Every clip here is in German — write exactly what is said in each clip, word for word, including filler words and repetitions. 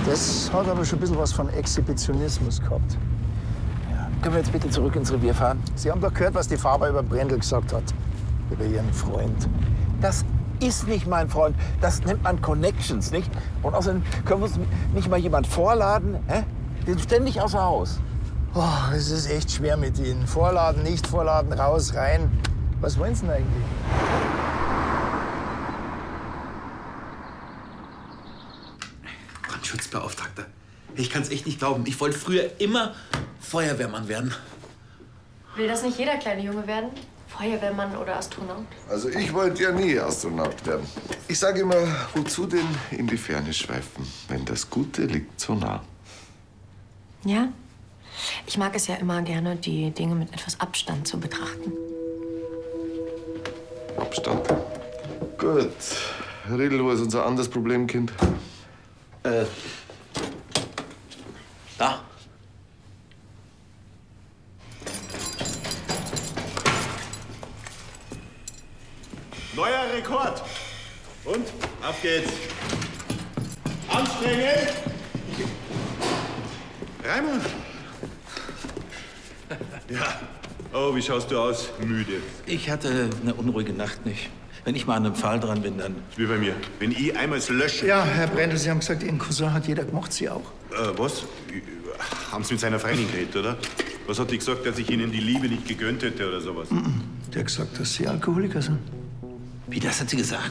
Das hat aber schon ein bisschen was von Exhibitionismus gehabt. Ja. Können wir jetzt bitte zurück ins Revier fahren? Sie haben doch gehört, was die Faber über Brendel gesagt hat. Über ihren Freund. Das ist nicht mein Freund. Das nennt man Connections, nicht? Und außerdem können wir uns nicht mal jemand vorladen, hä? Den ständig außer Haus. Oh, es ist echt schwer mit Ihnen. Vorladen, nicht vorladen, raus, rein. Was wollen Sie denn eigentlich? Brandschutzbeauftragter. Ich kann es echt nicht glauben. Ich wollte früher immer Feuerwehrmann werden. Will das nicht jeder kleine Junge werden? Feuerwehrmann oder Astronaut? Also ich wollte ja nie Astronaut werden. Ich sage immer, wozu denn in die Ferne schweifen, wenn das Gute liegt so nah? Ja. Ich mag es ja immer gerne, die Dinge mit etwas Abstand zu betrachten. Abstand. Gut. Riedl, wo ist unser anderes Problemkind? Äh. Da. Neuer Rekord. Und? Auf geht's. Anstrengend. Raimund. Ja. Oh, wie schaust du aus? Müde. Ich hatte eine unruhige Nacht nicht. Wenn ich mal an einem Pfahl dran bin, dann... Wie bei mir. Wenn ich einmal es lösche... Ja, Herr Brendel, Sie haben gesagt, Ihren Cousin hat jeder gemacht, Sie auch. Äh, was? Haben Sie mit seiner Freundin geredet, oder? Was hat die gesagt, dass ich Ihnen die Liebe nicht gegönnt hätte oder sowas? Mm-mm. Der hat gesagt, dass Sie Alkoholiker sind. Wie, das hat sie gesagt?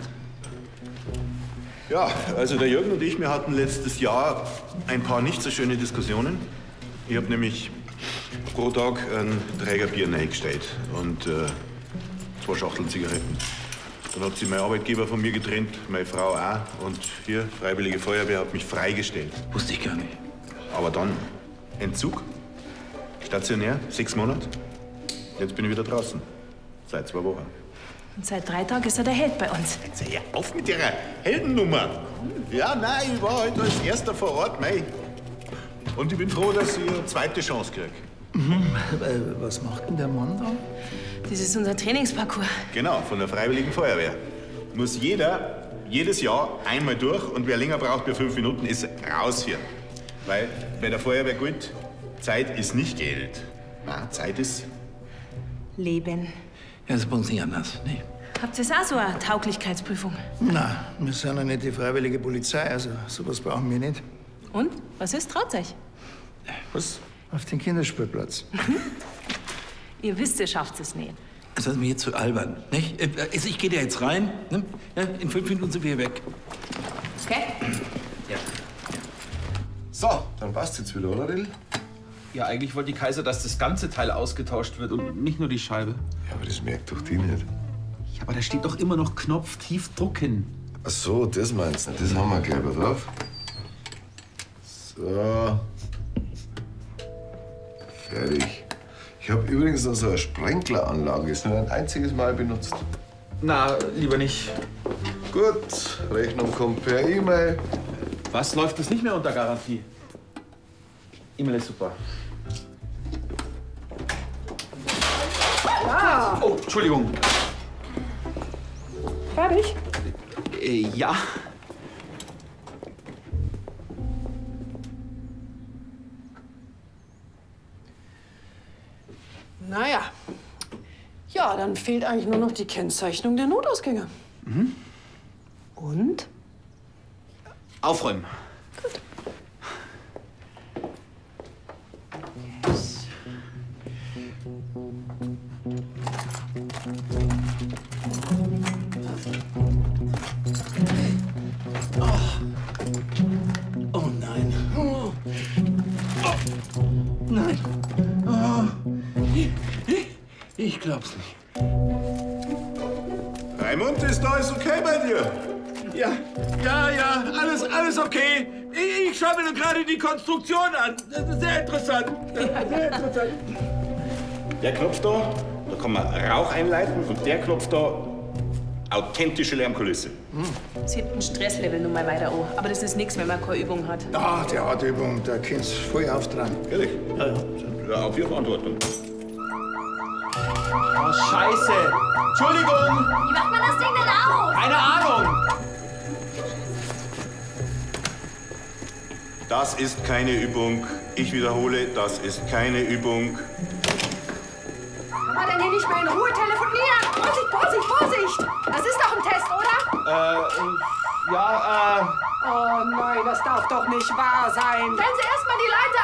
Ja, also der Jürgen und ich, wir hatten letztes Jahr ein paar nicht so schöne Diskussionen. Ich habe nämlich pro Tag einen Träger Bier reingestellt und äh, zwei Schachteln Zigaretten. Dann hat sich mein Arbeitgeber von mir getrennt, meine Frau auch. Und hier, Freiwillige Feuerwehr, hat mich freigestellt. Wusste ich gar nicht. Aber dann Entzug, stationär, sechs Monate. Jetzt bin ich wieder draußen, seit zwei Wochen. Und seit drei Tagen ist er der Held bei uns. Jetzt hör auf mit Ihrer Heldennummer. Ja, nein, ich war heute als Erster vor Ort, mei. Und ich bin froh, dass ich eine zweite Chance kriege. Mhm. Äh, was macht denn der Mann da? Das ist unser Trainingsparcours. Genau, von der Freiwilligen Feuerwehr. Muss jeder jedes Jahr einmal durch und wer länger braucht, bei fünf Minuten, ist raus hier. Weil bei der Feuerwehr gilt, Zeit ist nicht Geld. Na, Zeit ist... Leben. Ja, das ist bei uns nicht anders. Nee. Habt ihr auch so eine Tauglichkeitsprüfung? Na, wir sind ja nicht die freiwillige Polizei, also sowas brauchen wir nicht. Und? Was ist? Traut euch? Was? Auf den Kinderspielplatz. Ihr wisst, ihr schafft es nicht. Das ist mir jetzt zu albern, nicht? Also ich gehe da jetzt rein, ne? Ja, in fünf Minuten sind wir hier weg. Okay? Ja. So, dann passt's jetzt wieder, oder, Rill? Ja, eigentlich wollte die Kaiser, dass das ganze Teil ausgetauscht wird und nicht nur die Scheibe. Ja, aber das merkt doch die nicht. Ja, aber da steht doch immer noch Knopf tief drucken. Ach so, das meinst du nicht. Das haben wir gleich mal drauf. So. Fertig. Ich habe übrigens noch so eine Sprenkleranlage. Ist nur ein einziges Mal benutzt. Na, lieber nicht. Gut, Rechnung kommt per E-Mail. Was läuft das nicht mehr unter Garantie? E-Mail ist super. Ah. Oh, Entschuldigung. Fertig? Äh, ja. Naja. Ja, dann fehlt eigentlich nur noch die Kennzeichnung der Notausgänge. Mhm. Und? Aufräumen. Gut. Oh nein. Oh. Oh. Nein. Oh. Ich, ich glaub's nicht. Raimund, ist da alles okay bei dir? Ja, ja, ja, alles, alles okay. Ich, ich schaue mir gerade die Konstruktion an. Das ist sehr interessant. Sehr interessant. Der Knopf da, da kann man Rauch einleiten und der Knopf da, authentische Lärmkulisse. Es hebt ein Stresslevel noch mal weiter an. Aber das ist nichts, wenn man keine Übung hat. Ah, der hat Übung, da kannst du voll auftragen. Ehrlich? Ja, ja. Ja, auf Ihre Verantwortung. Oh, Scheiße. Entschuldigung. Wie macht man das Ding denn aus? Keine Ahnung. Das ist keine Übung. Ich wiederhole, das ist keine Übung. Kann man denn hier nicht mal in Ruhe telefonieren? Vorsicht, Vorsicht, Vorsicht! Das ist doch ein Test, oder? Äh, ja, äh... Oh nein, das darf doch nicht wahr sein. Stellen Sie erst mal die Leiter